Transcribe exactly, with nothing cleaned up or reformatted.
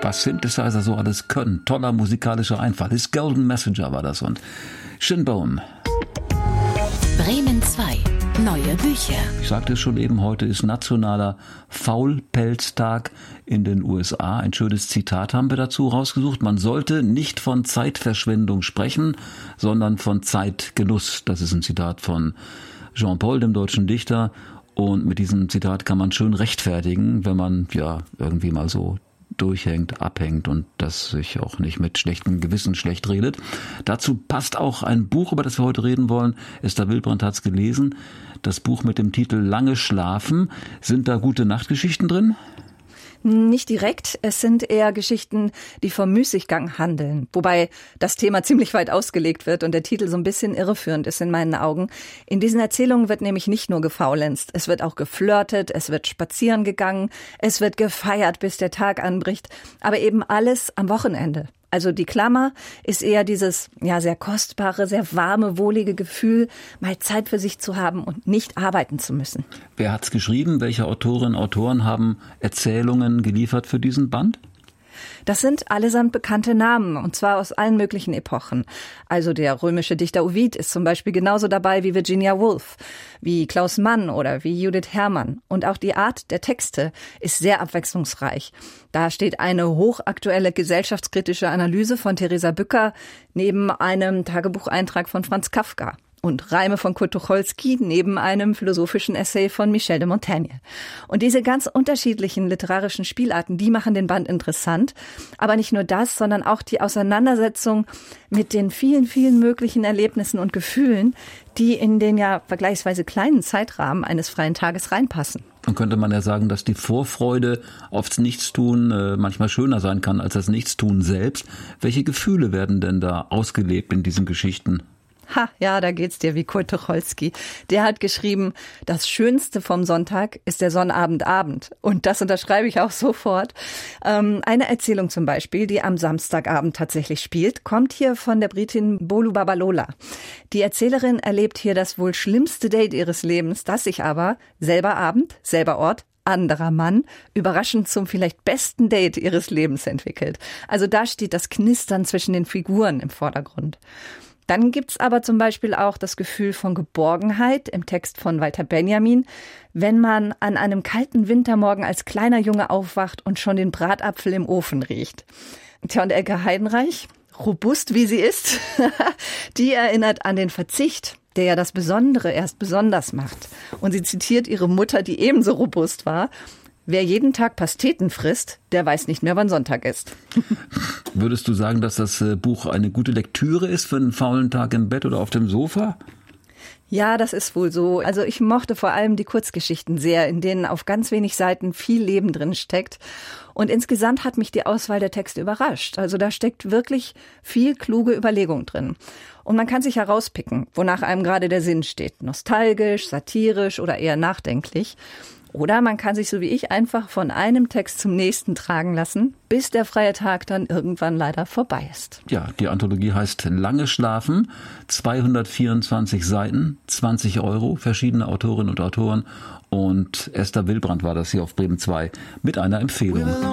was Synthesizer so alles können. Toller musikalischer Einfall. His Golden Messenger war das und Shinbone. Bremen zwei. Neue Bücher. Ich sagte es schon eben, heute ist nationaler Faulpelztag in den U S A. Ein schönes Zitat haben wir dazu rausgesucht. Man sollte nicht von Zeitverschwendung sprechen, sondern von Zeitgenuss. Das ist ein Zitat von Jean Paul, dem deutschen Dichter. Und mit diesem Zitat kann man schön rechtfertigen, wenn man ja irgendwie mal so durchhängt, abhängt und das sich auch nicht mit schlechtem Gewissen schlecht redet. Dazu passt auch ein Buch, über das wir heute reden wollen. Esther Wildbrand hat es gelesen. Das Buch mit dem Titel Lange Schlafen. Sind da gute Nachtgeschichten drin? Nicht direkt, es sind eher Geschichten, die vom Müßiggang handeln, wobei das Thema ziemlich weit ausgelegt wird und der Titel so ein bisschen irreführend ist in meinen Augen. In diesen Erzählungen wird nämlich nicht nur gefaulenzt, es wird auch geflirtet, es wird spazieren gegangen, es wird gefeiert, bis der Tag anbricht, aber eben alles am Wochenende. Also die Klammer ist eher dieses ja sehr kostbare, sehr warme, wohlige Gefühl, mal Zeit für sich zu haben und nicht arbeiten zu müssen. Wer hat's geschrieben? Welche Autorinnen und Autoren haben Erzählungen geliefert für diesen Band? Das sind allesamt bekannte Namen, und zwar aus allen möglichen Epochen. Also der römische Dichter Ovid ist zum Beispiel genauso dabei wie Virginia Woolf, wie Klaus Mann oder wie Judith Herrmann. Und auch die Art der Texte ist sehr abwechslungsreich. Da steht eine hochaktuelle gesellschaftskritische Analyse von Theresa Bücker neben einem Tagebucheintrag von Franz Kafka. Und Reime von Kurt Tucholsky neben einem philosophischen Essay von Michel de Montaigne. Und diese ganz unterschiedlichen literarischen Spielarten, die machen den Band interessant. Aber nicht nur das, sondern auch die Auseinandersetzung mit den vielen, vielen möglichen Erlebnissen und Gefühlen, die in den ja vergleichsweise kleinen Zeitrahmen eines freien Tages reinpassen. Dann könnte man ja sagen, dass die Vorfreude aufs Nichtstun äh, manchmal schöner sein kann als das Nichtstun selbst. Welche Gefühle werden denn da ausgelebt in diesen Geschichten? Ha, ja, da geht's dir wie Kurt Tucholsky. Der hat geschrieben, das Schönste vom Sonntag ist der Sonnabendabend. Und das unterschreibe ich auch sofort. Ähm, eine Erzählung zum Beispiel, die am Samstagabend tatsächlich spielt, kommt hier von der Britin Bolu Babalola. Die Erzählerin erlebt hier das wohl schlimmste Date ihres Lebens, das sich aber selber Abend, selber Ort, anderer Mann, überraschend zum vielleicht besten Date ihres Lebens entwickelt. Also da steht das Knistern zwischen den Figuren im Vordergrund. Dann gibt's aber zum Beispiel auch das Gefühl von Geborgenheit im Text von Walter Benjamin, wenn man an einem kalten Wintermorgen als kleiner Junge aufwacht und schon den Bratapfel im Ofen riecht. Tja, und Elke Heidenreich, robust wie sie ist, die erinnert an den Verzicht, der ja das Besondere erst besonders macht. Und sie zitiert ihre Mutter, die ebenso robust war: Wer jeden Tag Pasteten frisst, der weiß nicht mehr, wann Sonntag ist. Würdest du sagen, dass das Buch eine gute Lektüre ist für einen faulen Tag im Bett oder auf dem Sofa? Ja, das ist wohl so. Also ich mochte vor allem die Kurzgeschichten sehr, in denen auf ganz wenig Seiten viel Leben drin steckt. Und insgesamt hat mich die Auswahl der Texte überrascht. Also da steckt wirklich viel kluge Überlegung drin. Und man kann sich herauspicken, wonach einem gerade der Sinn steht. Nostalgisch, satirisch oder eher nachdenklich. Oder man kann sich so wie ich einfach von einem Text zum nächsten tragen lassen, bis der freie Tag dann irgendwann leider vorbei ist. Ja, die Anthologie heißt Lange Schlafen, zweihundertvierundzwanzig Seiten, zwanzig Euro, verschiedene Autorinnen und Autoren. Und Esther Wildbrand war das hier auf Bremen zwei mit einer Empfehlung.